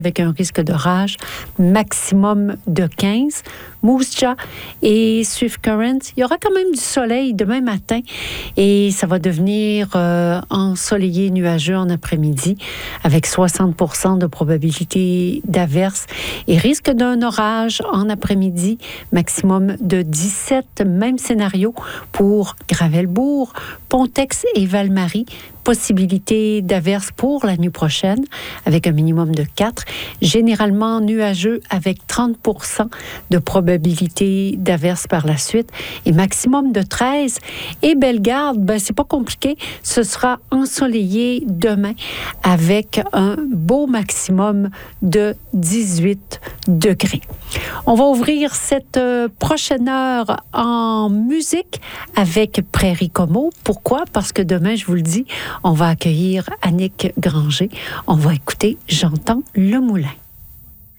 avec un risque d'orage maximum de 15. Moose Jaw et Swift Current, il y aura quand même du soleil demain matin et ça va devenir ensoleillé, nuageux en après-midi avec 60% de probabilité d'averse et risque d'un orage en après-midi, maximum de 17. Même scénario pour Gravelbourg, Pontex et Val-Marie. Possibilité d'averse pour la nuit prochaine avec un minimum de 4. Généralement nuageux avec 30% de probabilité d'averse par la suite et maximum de 13. Et Bellegarde, c'est pas compliqué. Ce sera ensoleillé demain avec un beau maximum de 18 degrés. On va ouvrir cette prochaine heure en musique avec Prairie Como. Pourquoi? Parce que demain, je vous le dis, on va accueillir Annick Granger. On va écouter J'entends le moulin.